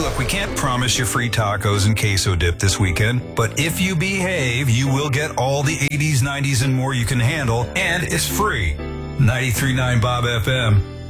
look, we can't promise you free tacos and queso dip this weekend, but if you behave, you will get all the 80s, 90s, and more you can handle, and it's free. 93.9 Bob FM.